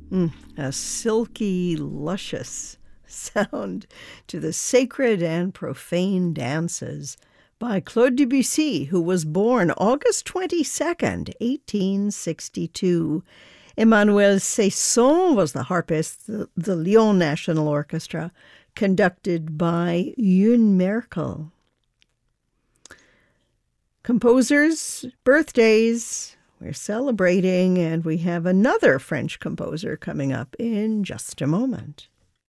A silky, luscious sound to the sacred and profane dances by Claude Debussy, who was born August 22nd, 1862. Emmanuel Cesson was the harpist, the Lyon National Orchestra, conducted by Youn Merkel. Composers' birthdays we're celebrating, and we have another French composer coming up in just a moment.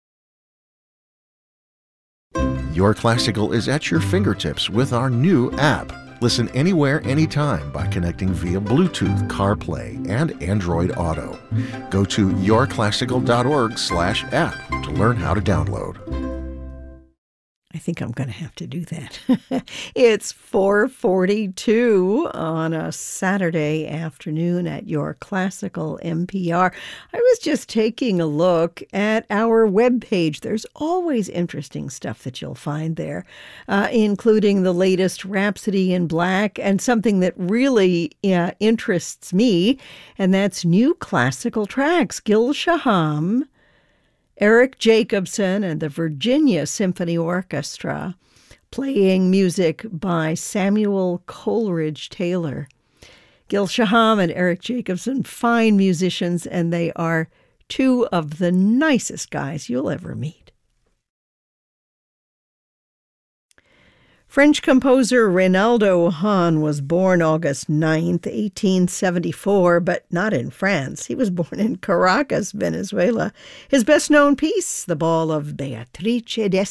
Your Classical is at your fingertips with our new app. Listen anywhere, anytime by connecting via Bluetooth, CarPlay, and Android Auto. Go to yourclassical.org/app to learn how to download. I think I'm going to have to do that. It's 4:42 on a Saturday afternoon at Your Classical NPR. I was just taking a look at our webpage. There's always interesting stuff that you'll find there, including the latest Rhapsody in Black and something that really interests me, and that's new classical tracks. Gil Shaham, Eric Jacobson, and the Virginia Symphony Orchestra playing music by Samuel Coleridge Taylor. Gil Shaham and Eric Jacobson, fine musicians, and they are two of the nicest guys you'll ever meet. French composer Reynaldo Hahn was born August 9th, 1874, but not in France. He was born in Caracas, Venezuela. His best-known piece, The Ball of Beatrice